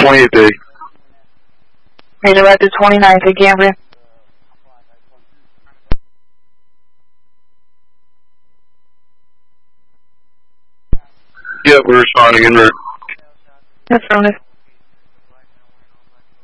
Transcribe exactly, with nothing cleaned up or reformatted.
twenty-eighth A. Radar Roger, twenty-ninth A, Cambria. Yep, we're responding en route. Affirmative.